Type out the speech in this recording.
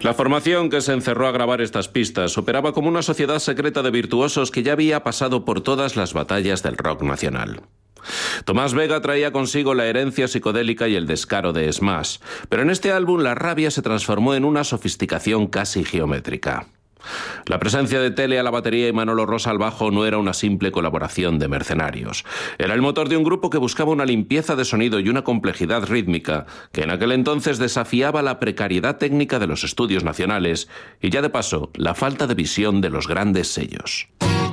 La formación que se encerró a grabar estas pistas operaba como una sociedad secreta de virtuosos que ya había pasado por todas las batallas del rock nacional. Tomás Vega traía consigo la herencia psicodélica y el descaro de Smash, pero en este álbum la rabia se transformó en una sofisticación casi geométrica. La presencia de Tele a la batería y Manolo Rosa al bajo no era una simple colaboración de mercenarios. Era el motor de un grupo que buscaba una limpieza de sonido y una complejidad rítmica que en aquel entonces desafiaba la precariedad técnica de los estudios nacionales y ya de paso la falta de visión de los grandes sellos.